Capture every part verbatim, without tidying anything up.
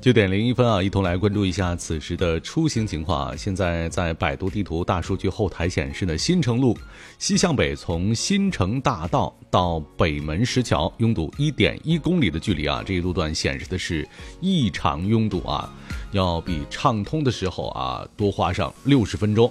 九点零一分啊，一同来关注一下此时的出行情况啊。现在在百度地图大数据后台显示呢，新城路西向北从新城大道到北门石桥拥堵 一点一公里的距离啊，这一路段显示的是异常拥堵啊，要比畅通的时候啊多花上六十分钟。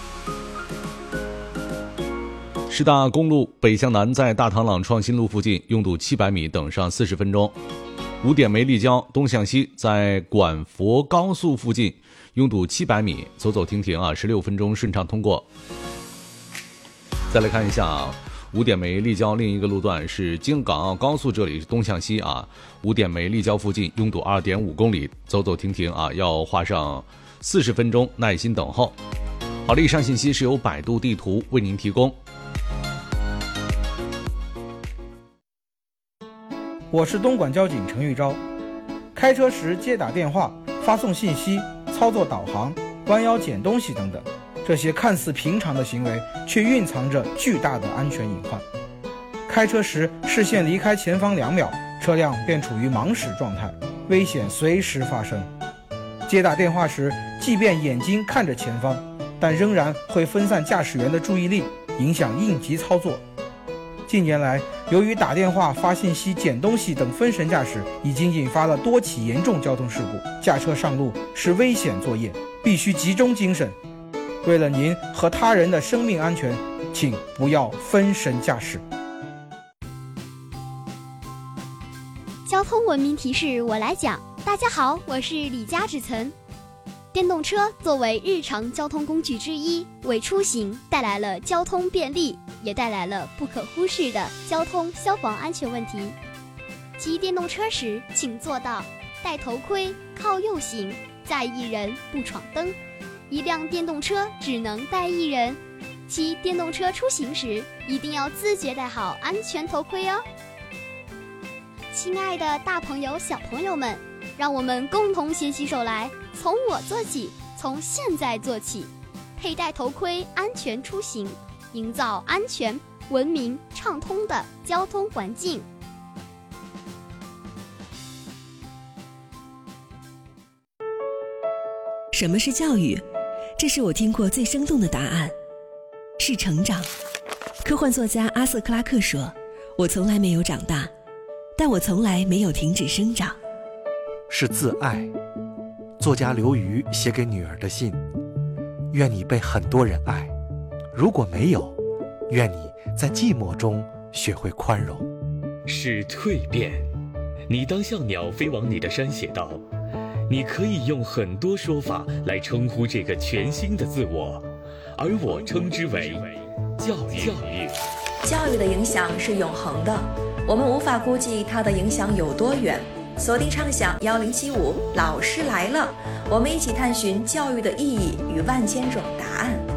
师大公路北向南在大塘朗创新路附近拥堵七百米，等上四十分钟。五点梅立交东向西在管佛高速附近拥堵七百米，走走停停啊，十六分钟顺畅通过。再来看一下啊，五点梅立交另一个路段是京港澳高速，这里是东向西啊，五点梅立交附近拥堵 二点五公里，走走停停啊，要花上四十分钟，耐心等候。好了，以上信息是由百度地图为您提供。 我是东莞交警陈玉昭。开车时接打电话、发送信息、操作导航、弯腰捡东西等等，这些看似平常的行为，却蕴藏着巨大的安全隐患。开车时视线离开前方两秒，车辆便处于盲驶状态，危险随时发生。接打电话时，即便眼睛看着前方，但仍然会分散驾驶员的注意力，影响应急操作。近年来，由于打电话、发信息、捡东西等分神驾驶，已经引发了多起严重交通事故。驾车上路是危险作业，必须集中精神。为了您和他人的生命安全，请不要分神驾驶。 交通文明提示我来讲。大家好，我是李佳芷岑。电动车作为日常交通工具之一，为出行带来了交通便利，也带来了不可忽视的交通消防安全问题。骑电动车时，请做到戴头盔、靠右行，载一人不闯灯。一辆电动车只能带一人。骑电动车出行时，一定要自觉戴好安全头盔哦。亲爱的大朋友、小朋友们，让我们共同携起手来，从我做起，从现在做起，佩戴头盔，安全出行，营造安全、文明、畅通的交通环境。 什么是教育？这是我听过最生动的答案，是成长。科幻作家阿瑟·克拉克说：“我从来没有长大，但我从来没有停止生长。” 是自爱。作家刘瑜写给女儿的信：愿你被很多人爱，如果没有，愿你在寂寞中学会宽容。 是蜕变。你当像鸟飞往你的山写道，你可以用很多说法来称呼这个全新的自我，而我称之为教育。教育教育的影响是永恒的，我们无法估计它的影响有多远。锁定畅想幺零七五，老师来了，我们一起探寻教育的意义与万千种答案。